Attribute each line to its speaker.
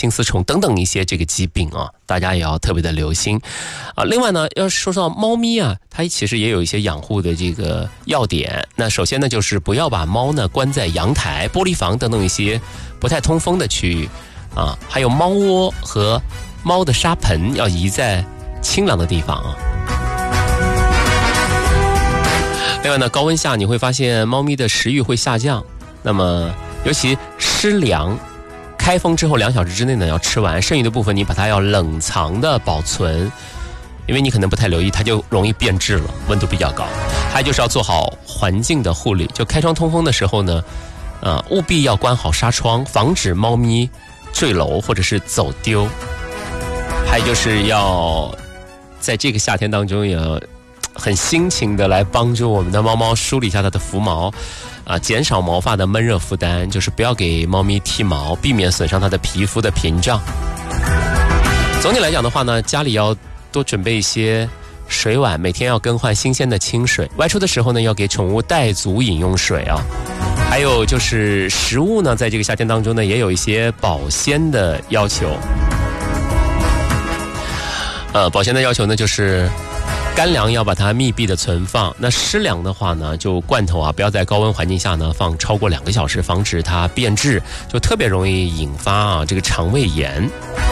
Speaker 1: 心丝虫等等一些这个疾病啊，大家也要特别的留心啊。另外呢，要说到猫咪啊，它其实也有一些养护的这个要点。那首先呢，就是不要把猫呢关在阳台、玻璃房等等一些不太通风的区域啊，还有猫窝和猫的沙盆要移在清凉的地方啊。另外呢，高温下你会发现猫咪的食欲会下降，那么尤其湿凉开封之后2小时之内呢要吃完，剩余的部分你把它要冷藏的保存，因为你可能不太留意，它就容易变质了，温度比较高。还有就是要做好环境的护理，就开窗通风的时候呢务必要关好纱窗，防止猫咪坠楼或者是走丢。还有就是要在这个夏天当中也要很辛勤的来帮助我们的猫猫梳理一下它的浮毛减少毛发的闷热负担，就是不要给猫咪剃毛，避免损伤它的皮肤的屏障。总体来讲的话呢，家里要多准备一些水碗，每天要更换新鲜的清水，外出的时候呢要给宠物带足饮用水啊。还有就是食物呢，在这个夏天当中呢也有一些保鲜的要求。保鲜的要求呢就是干粮要把它密闭的存放，那湿粮的话呢，就罐头不要在高温环境下呢放超过2个小时，防止它变质，就特别容易引发这个肠胃炎。